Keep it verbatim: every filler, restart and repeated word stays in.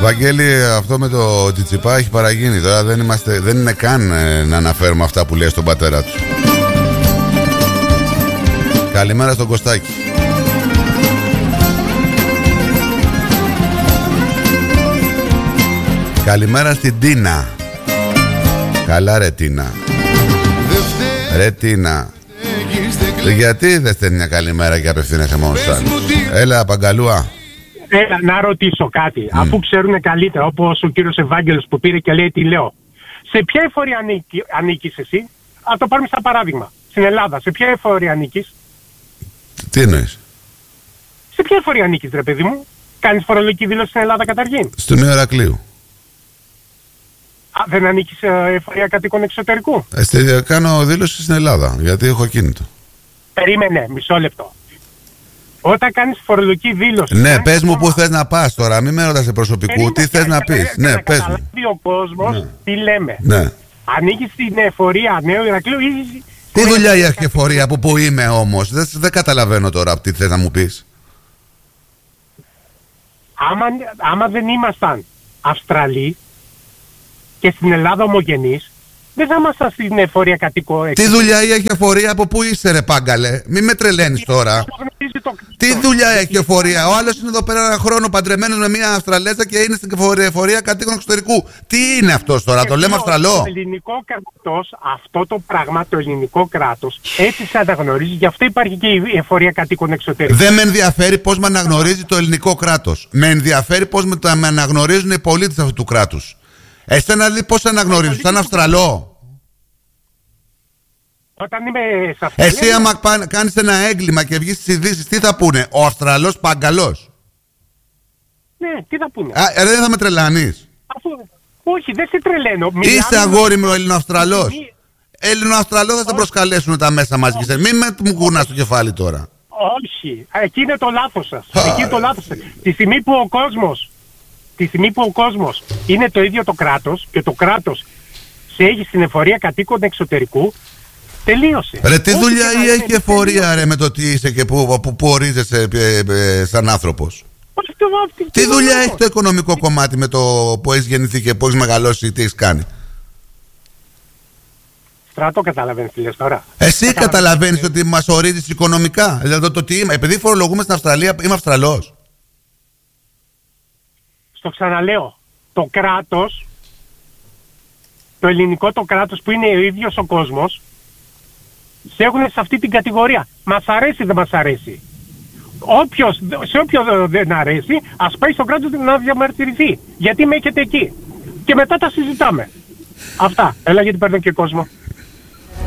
Βαγγέλη, αυτό με το Τσιτσιπά έχει παραγίνει. Τώρα δεν, είμαστε, δεν είναι καν ε, να αναφέρουμε αυτά που λέει στον πατέρα του. Καλημέρα στον Κωστάκη. Καλημέρα στην Τίνα. Καλά ρε Τίνα. Ρε Τίνα, γιατί δεν στέλνει μια καλημέρα και απευθύνεσαι μόνο σου? Έλα Παγκαλούα. Έλα να ρωτήσω κάτι. Mm. Αφού ξέρουν καλύτερα, όπως ο κύριος Ευάγγελος που πήρε και λέει τι λέω. Σε ποια εφορία ανήκει, ανήκεις εσύ? Α το πάρουμε σαν παράδειγμα. Στην Ελλάδα, σε ποια εφορία ανήκεις? Τι εννοείς? Σε ποια εφορία ανήκεις ρε παιδί μου? Κάνεις φορολογική δήλωση στην Ελλάδα καταρχήν? Στο Νέο Ηρακλείου. Α, δεν ανήκεις ε, εφορία κατοίκων εξωτερικού? Ε, κάνω δήλωση στην Ελλάδα, γιατί έχω κίνητο. Περίμενε, μισό λεπτό. Όταν κάνεις φορολογική δήλωση... Ναι, πες μου πού θες να πας τώρα, μην με ρωτάς σε προσωπικού, περίμενε, τι θες να πεις. Ναι, να πες μου. καταλάβει ο κόσμος ναι. τι λέμε. Ναι. Ανήκεις στην εφορία Νέου Ηρακλείου ή... Τι δουλειά έχει εφορία, από πού είμαι όμως? Δεν, δεν καταλαβαίνω τώρα τι θες να μου πεις. Άμα, άμα δεν ήμασταν Αυστραλοί και στην Ελλάδα ομογενείς, δεν θα ήμασταν στην εφορία κατοίκο. Τι δουλειά έχει εφορία, από πού είσαι ρε Πάγκαλε? Μη με τρελαίνεις τώρα. Το... Τι δουλειά έχει εφορία? Ο άλλος είναι εδώ πέρα ένα χρόνο παντρεμένος με μια Αυστραλέζα και είναι στην εφορία κατοίκων εξωτερικού. Τι είναι αυτός τώρα, το λέμε Αυστραλό? Το ελληνικό κράτος, αυτό το πράγμα, το ελληνικό κράτος, έτσι σε αναγνωρίζει, γι' αυτό υπάρχει και η εφορία κατοίκων εξωτερικού. Δεν με ενδιαφέρει πώς με αναγνωρίζει το ελληνικό κράτος. Με ενδιαφέρει πώς με, με αναγνωρίζουν οι πολίτες αυτού του κράτους. Εσένα δηλαδή πώς αναγνωρίζουν, σαν Αυστραλό? Όταν είμαι σε Αυστραλία... Εσύ άμα κάνεις ένα έγκλημα και βγεις στις ειδήσεις, τι θα πούνε? Ο Αυστραλός Παγκαλός. Ναι, τι θα πούνε? Α, ε, δεν θα με τρελάνεις? Αφού... Όχι, δεν σε τρελαίνω. Μιλάμε... Είσαι αγόρι με ο Ελληνοαυστραλός. Μη... Ελληνοαυστραλό θα σε προσκαλέσουν τα μέσα μαζικής. Μην με μου κουνάς το κεφάλι τώρα. Όχι, εκεί είναι το λάθος σας. Εκεί είναι το λάθος σας. Τη στιγμή που ο κόσμος, τη στιγμή που ο κόσμος είναι το ίδιο το κράτος και το κράτος σε έχει στην εφορία κατοίκων εξωτερικού, τελείωσε. Ρε τι δουλειά ή έχει εφορία ρε με το τι είσαι και που, που, που ορίζεσαι ε, ε, σαν άνθρωπος? Αυτό, αυτή, τι δουλειά έχει το οικονομικό κομμάτι με το που έχεις γεννηθεί και που έχεις μεγαλώσει, τι έχεις κάνει? Στράτο, καταλαβαίνεις τι λες τώρα? Εσύ καταλαβαίνεις ότι μας ορίζεις οικονομικά? Δηλαδή το τι είμαι, επειδή φορολογούμε στην Αυστραλία, είμαι Αυστραλός. Στο ξαναλέω, το κράτος, το ελληνικό το κράτος που είναι ο ίδιος ο κόσμος, σε έχουν σε αυτή την κατηγορία. Μας αρέσει, δεν μας αρέσει. Όποιος, σε όποιον δεν αρέσει, ας πάει στο κράτος να διαμαρτυρηθεί. Γιατί με έχετε εκεί. Και μετά τα συζητάμε. Αυτά. Έλα γιατί παίρνω και κόσμο.